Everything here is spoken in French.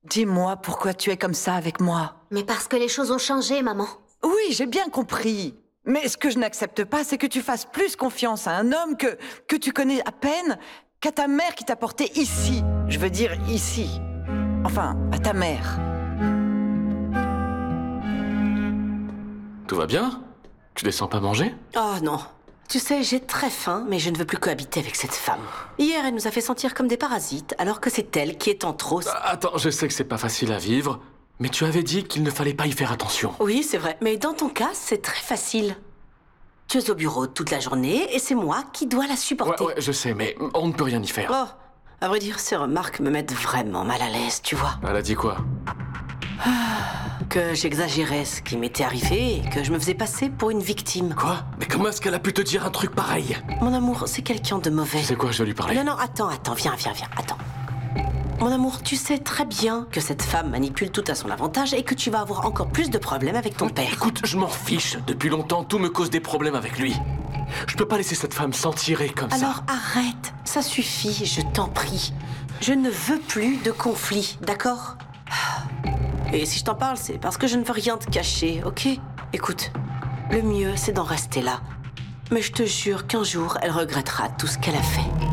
Dis-moi pourquoi tu es comme ça avec moi. Mais parce que les choses ont changé, maman. Oui, j'ai bien compris. Mais ce que je n'accepte pas, c'est que tu fasses plus confiance à un homme que tu connais à peine qu'à ta mère qui t'a porté ici. Je veux dire ici. Enfin, à ta mère. Tout va bien? Tu descends pas manger? Oh non. Tu sais, j'ai très faim, mais je ne veux plus cohabiter avec cette femme. Hier, elle nous a fait sentir comme des parasites, alors que c'est elle qui est en trop. Attends, je sais que c'est pas facile à vivre, mais tu avais dit qu'il ne fallait pas y faire attention. Oui, c'est vrai. Mais dans ton cas, c'est très facile. Tu es au bureau toute la journée, et c'est moi qui dois la supporter. Ouais, je sais, mais on ne peut rien y faire. Oh, à vrai dire, ces remarques me mettent vraiment mal à l'aise, tu vois. Elle a dit quoi? Que j'exagérais ce qui m'était arrivé et que je me faisais passer pour une victime. Quoi? Mais comment est-ce qu'elle a pu te dire un truc pareil? Mon amour, c'est quelqu'un de mauvais. Tu sais quoi, je vais lui parler. Non, attends, viens, attends. Mon amour, tu sais très bien que cette femme manipule tout à son avantage et que tu vas avoir encore plus de problèmes avec ton père. Écoute, je m'en fiche. Depuis longtemps, tout me cause des problèmes avec lui. Je peux pas laisser cette femme s'en tirer comme ça. Alors arrête, ça suffit, je t'en prie. Je ne veux plus de conflit, d'accord? Et si je t'en parle, c'est parce que je ne veux rien te cacher, ok? Écoute, le mieux, c'est d'en rester là. Mais je te jure qu'un jour, elle regrettera tout ce qu'elle a fait.